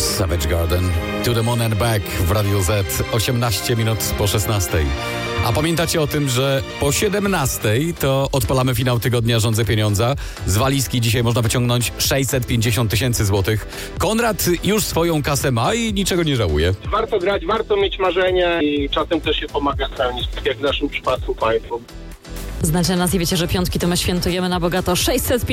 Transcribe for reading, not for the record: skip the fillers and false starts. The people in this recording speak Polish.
Savage Garden, To the Moon and Back w Radiu Z, 18 minut po 16. A pamiętacie o tym, że po 17 to odpalamy finał tygodnia Rządzę Pieniądza. Z walizki dzisiaj można wyciągnąć 650 tysięcy złotych. Konrad już swoją kasę ma i niczego nie żałuje. Warto grać, warto mieć marzenia i czasem też się pomaga spełnić, tak jak w naszym przypadku państwu. Znacie nas i wiecie, że piątki to my świętujemy na bogato. 650